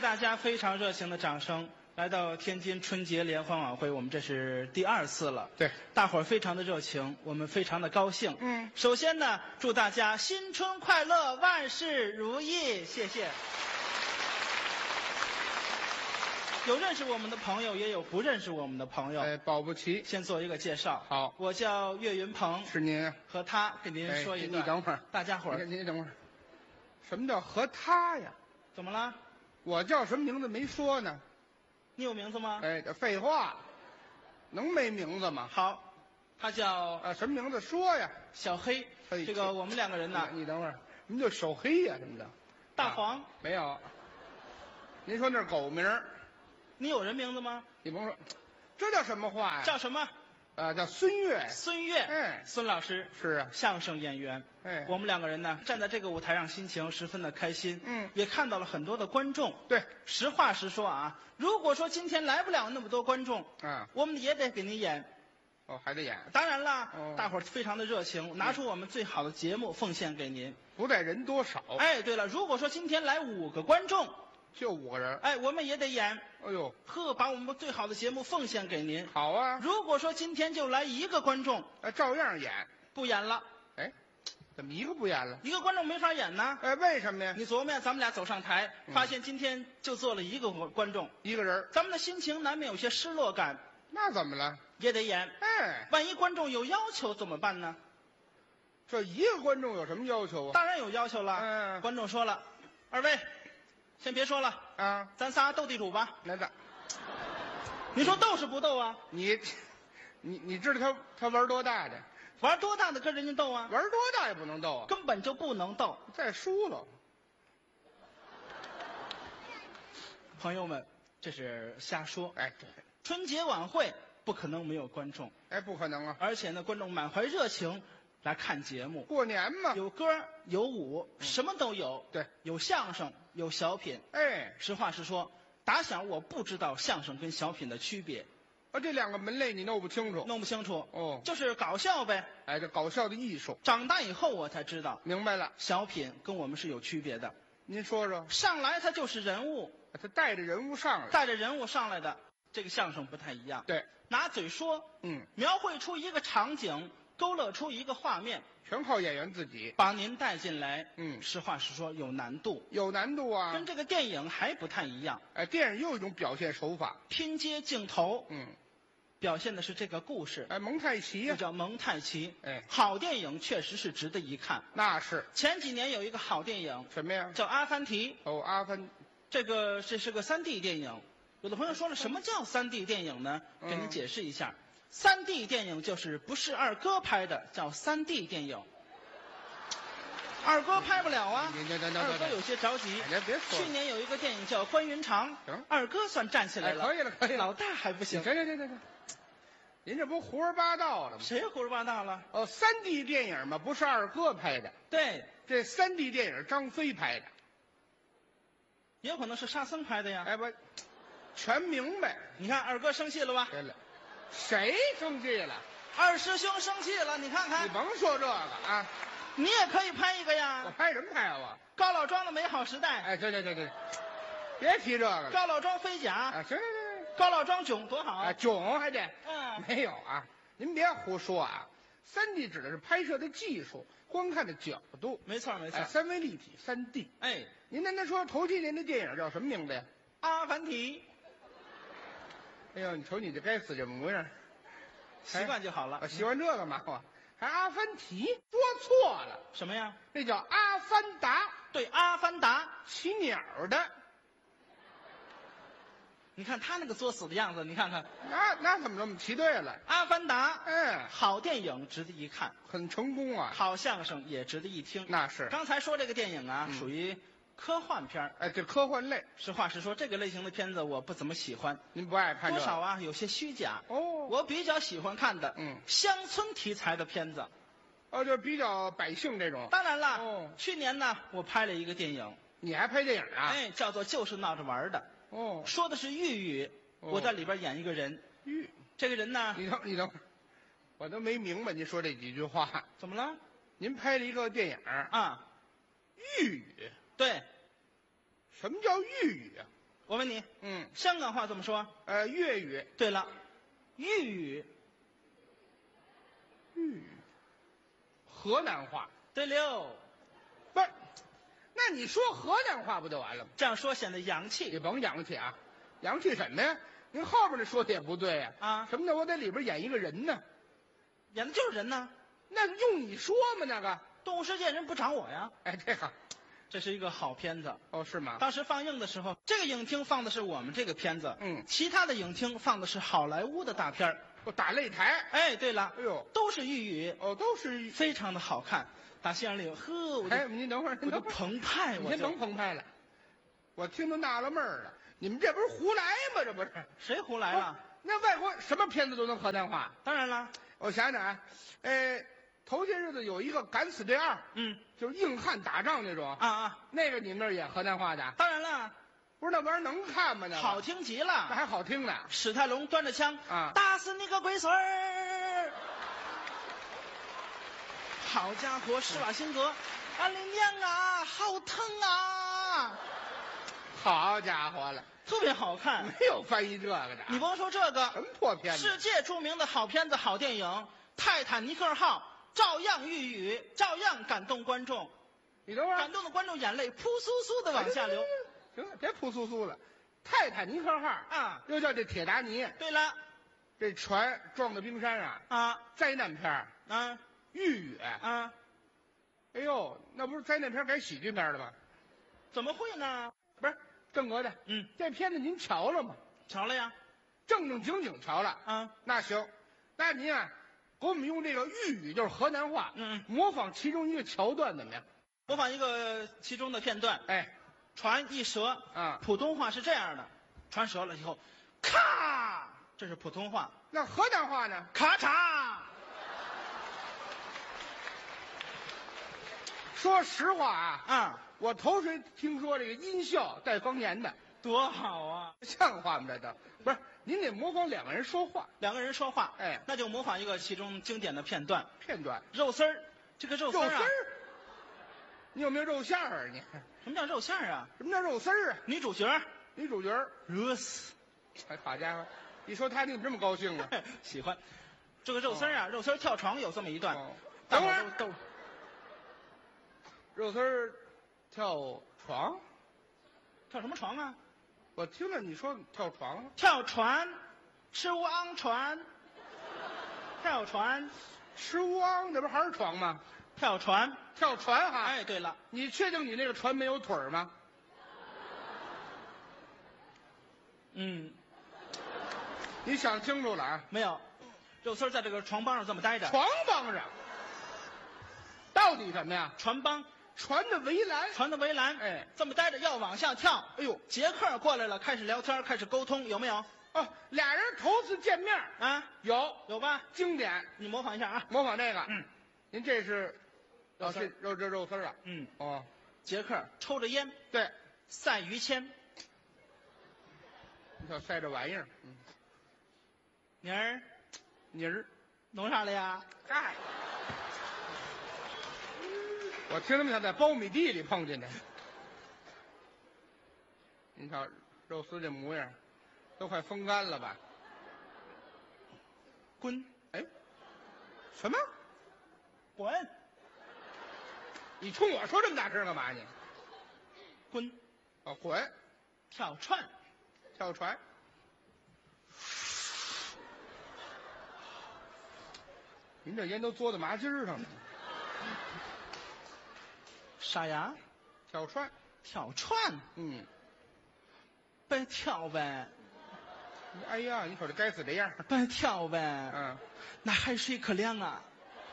大家非常热情的掌声，来到天津春节联欢晚会，我们这是第2次了。 对， 大伙儿非常的热情，我们非常的高兴。首先呢，祝大家新春快乐，万事如意，谢谢。有认识我们的朋友，也有不认识我们的朋友。 保不齐。 先做一个介绍。 好， 我叫岳云鹏。 是您。 和他给您说一个。 你等会儿， 大家伙儿。 您等会儿。什么叫和他呀？ 怎么了？ 我叫什么名字没说呢？ 你有名字吗？ 废话，能没名字吗？ 好，他叫什么名字说呀？ 小黑。这个我们2个人呢。 你等会儿，什么叫小黑呀？什么的？ 大黄。 没有。您说那是狗名。 你有人名字吗？ 你甭说，这叫什么话呀？ 叫什么？ 叫孙越。 孙越。孙老师是啊， 相声演员。我们2个人呢，站在这个舞台上，心情十分的开心。也看到了很多的观众。 对， 实话实说啊，如果说今天来不了那么多观众，我们也得给您演。 还得演。 当然了，大伙儿非常的热情，拿出我们最好的节目奉献给您。 不在人多少。 对了，如果说今天来5个观众。 就5个人， 我们也得演。 哎呦， 把我们最好的节目奉献给您。 好啊。 如果说今天就来1个观众， 照样演， 不演了。 怎么1个不演了？ 1个观众没法演呢。 为什么呀？ 你琢磨呀，咱们俩走上台，发现今天就坐了1个观众 ，1个人， 咱们的心情难免有些失落感。 那怎么了？ 也得演。万一观众有要求怎么办呢？ 这1个观众有什么要求啊？ 当然有要求了。观众说了，2位。先别说了咱仨斗地主吧。 来的， 你说斗是不斗啊？ 你知道他玩多大的？ 玩多大的跟人家斗啊？ 玩多大也不能斗啊， 根本就不能斗。 再输了。 朋友们，这是瞎说。 对， 春节晚会不可能没有观众。 不可能啊！ 而且呢，观众满怀热情。来看节目， 过年嘛， 有歌有舞，什么都有。 对， 有相声，有小品。实话实说，打小我不知道相声跟小品的区别。 这2个门类你弄不清楚？ 弄不清楚。就是搞笑呗。 这搞笑的艺术。 长大以后我才知道。 明白了， 小品跟我们是有区别的。 您说说。 上来他就是人物， 他带着人物上来， 带着人物上来的，这个相声不太一样。 对， 拿嘴说，描绘出一个场景。勾勒出一个画面， 全靠演员自己把您带进来。实话实说，有难度， 有难度啊， 跟这个电影还不太一样。 电影又一种表现手法， 拼接镜头，表现的是这个故事。 蒙太奇呀， 就叫蒙太奇。好电影确实是值得一看。 那是。 前几年有一个好电影， 什么呀？ 叫《阿凡提》。 阿凡， 这是个3D 电影。有的朋友说了，什么叫3D 电影呢？给您解释一下。3D 电影就是不是二哥拍的，叫3D 电影。二哥拍不了啊，二哥有些着急。 别说。 去年有一个电影叫《关云长》，二哥算站起来了。 可以了， 老大还不行。 行，您这不胡说八道了吗？ 谁胡说八道了 ？3D 电影嘛，不是二哥拍的。 对， 这3D 电影张飞拍的， 也有可能是沙僧拍的呀。 不，全明白。 你看二哥生气了吧？ 对了。谁生气了？ 二师兄生气了，你看看。 你甭说这个啊， 你也可以拍一个呀。 我拍什么拍啊？我高老庄的美好时代。 对，别提这个了。 高老庄飞甲。 行。 高老庄囧多好啊！ 囧还得。没有啊，您别胡说啊。3D 指的是拍摄的技术，观看的角度。 没错。 三维立体3D。您那说头7年的电影叫什么名字呀？ 阿凡提。 哎呦，你瞅你这该死这模样， 习惯就好了。 我喜欢这个嘛，我还阿凡提，说错了。 什么呀？ 那叫阿凡达。 对，阿凡达， 骑鸟的。 你看他那个作死的样子，你看看。 那怎么这么骑对了？ 阿凡达，好电影值得一看， 很成功啊。 好相声也值得一听。 那是。 刚才说这个电影啊，属于科幻片。 这科幻类。 实话实说，这个类型的片子我不怎么喜欢。 您不爱看多少啊？有些虚假。我比较喜欢看的，乡村题材的片子。 就比较百姓这种。 当然了。去年呢，我拍了一个电影。 你还拍电影啊？ 叫做《就是闹着玩的》。说的是豫语。我在里边演一个人。这个人呢？ 你等会儿，我都没明白您说这几句话。 怎么了？ 您拍了一个电影啊？ 豫语。 对。 什么叫豫语啊？ 我问你， 嗯， 香港话怎么说？ 粤语， 对了，豫语。 豫语，河南话。 对溜， 不是，那你说河南话不就完了吗？ 这样说显得洋你气甭洋气啊，洋气什么呀？您后边那说的也不对呀。 啊！ 什么呢？我在里边演一个人呢， 演的就是人呢。 那用你说吗？那个， 动物世界人不找我呀。 哎，这个， 这是一个好片子。 哦，是吗？ 当时放映的时候，这个影厅放的是我们这个片子， 嗯， 其他的影厅放的是好莱坞的大片儿。 我打擂台。 哎，对了， 哎呦， 都是豫语， 哦，都是。 非常的好看。打戏院里，呵，我就哎，您等会儿， 我就澎湃， 你先甭澎湃了，我听都纳了闷儿了，你们这不是胡来吗？这不是？ 谁胡来了？ 那外国什么片子都能河南话？ 当然了， 我想想啊，头些日子有一个《敢死队2》， 嗯， 就是硬汉打仗那种， 啊， 那个你们那儿演河南话的？ 当然了， 不是那玩意儿能看吗？那好听极那了。 还好听呢。 史泰龙端着枪啊打死你个龟孙儿！好家伙，施瓦辛格，俺的娘啊，好疼啊！ 好家伙了， 特别好看。 没有翻译这个的。 你甭说这什个， 么破片子？ 世界著名的好片子、好电影《泰坦尼克号》照样豫语，照样感动观众， 你等会儿， 感动的观众眼泪扑簌簌的往下流。 行了，别扑簌簌了。泰坦尼克号啊， 又叫这铁达尼， 对了， 这船撞到冰山啊， 啊灾难片儿， 啊豫语。 啊， 哎呦，那不是灾难片改喜剧片了吗？ 怎么会呢？ 不是，正格的。 嗯， 这片子您瞧了吗？ 瞧了呀， 正正经经瞧了。 啊， 那行，那您啊，给我们用这个豫语，就是河南话，模仿其中一个桥段怎么样？ 模仿一个其中的片段。 哎， 船一折， 啊普通话是这样的，船折了以后，咔，这是普通话， 那河南话呢？ 咔嚓， 说实话啊， 啊， 我头回听说这个音效带方言的， 多好啊！ 像话吗？这都不是，您得模仿两个人说话两个人说话， 哎那就模仿一个其中经典的片段， 片段。 肉丝儿，这个肉丝儿啊， 肉丝儿，你有没有肉馅儿啊？你什么叫肉馅儿啊？ 什么叫肉丝儿啊？ 女主角女主角， 热死， 哎，好家伙，一说他你怎么这么高兴啊？ 喜欢。这个肉丝儿啊，肉丝儿跳床有这么一段， 哦大伙等会儿儿都肉丝儿跳床， 跳什么床啊？ 我听了你说跳床， 跳船，吃王船，跳船， 吃汪，那不还是床吗？ 跳船。 跳船哈。 哎，对了， 你确定你那个船没有腿儿吗？ 嗯， 你想清楚了啊！ 没有，肉丝儿在这个床帮上这么待着， 床帮上，到底什么呀？ 船帮船的围栏。 船的围栏， 哎， 这么待着要往下跳。 哎呦， 杰克过来了，开始聊天，开始沟通，有没有？ 哦，俩人头次见面啊， 有有吧？ 经典， 你模仿一下啊。 模仿这个。 嗯， 您这是肉丝儿肉丝儿啊？ 嗯， 哦， 杰克抽着烟， 对， 赛于谦， 你瞧塞这玩意儿， 妮儿泥儿。 弄啥了呀？ 哎，我听他们想在苞米地里碰见的。您瞧肉丝这模样，都快风干了吧？ 滚哎，什么？ 滚你冲我说这么大声干嘛你？ 滚！ 哦，滚！ 跳船， 跳船。您这烟都嘬到麻筋儿上了。 傻丫， 跳船。 跳船， 嗯。 别跳呗， 哎呀，你瞅这该死这样。 别跳呗。 嗯。 那海水可凉啊。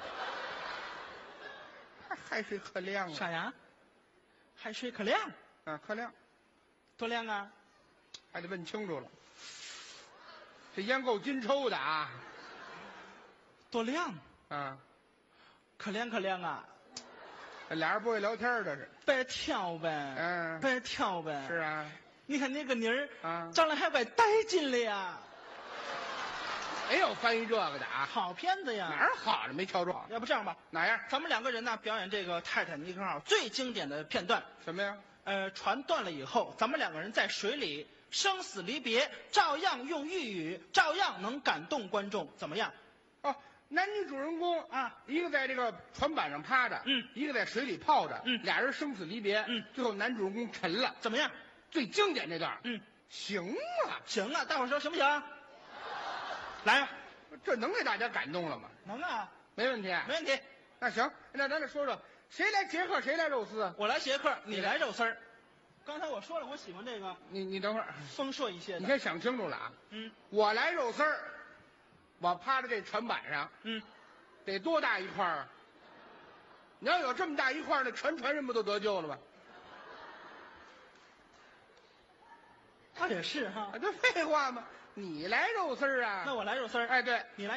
海水可凉啊。 啥呀？海水可凉， 啊，可凉。 多凉啊？ 还得问清楚了。这烟够金抽的啊。 多凉， 啊， 可凉可凉啊！ 这俩人不会聊天这是。 别跳呗， 嗯， 别跳呗。 是啊。 你看那个妮儿啊， 长得还怪带劲的呀。 没有翻译这个的啊。 好片子呀。 哪儿好了没瞧着？ 要不这样吧， 哪样？ 咱们两个人呢表演这个泰坦尼克号最经典的片段。 什么呀？ 船断了以后，咱们两个人在水里生死离别，照样用豫语，照样能感动观众，怎么样？ 哦，男女主人公啊， 一个在这个船板上趴着，一个在水里泡着，俩人生死离别，最后男主人公沉了， 怎么样？ 最经典这段，行啊， 行啊，大伙儿说行不行？来吧， 这能给大家感动了吗？ 能啊， 没问题， 没问题。 那行，那咱再说说，谁来杰克，谁来肉丝？ 我来杰克，你来肉丝儿。刚才我说了，我喜欢这个你等会儿， 丰硕一些的。 你先想清楚了啊。我来肉丝儿，我趴在这船板上，得多大一块儿啊？你要有这么大一块儿，那全船人不都得救了吗？ 他也是哈。 这废话吗？你来肉丝儿啊？ 那我来肉丝儿。 哎，对， 你来。